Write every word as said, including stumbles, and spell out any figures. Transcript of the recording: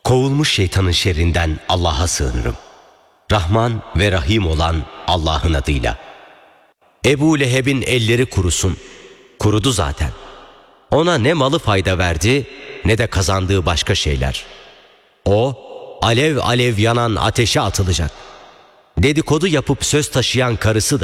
Kovulmuş şeytanın şerrinden Allah'a sığınırım. Rahman ve Rahim olan Allah'ın adıyla. Ebu Leheb'in elleri kurusun. Kurudu zaten. Ona ne malı fayda verdi ne de kazandığı başka şeyler. O alev alev yanan ateşe atılacak. Dedikodu yapıp söz taşıyan karısı da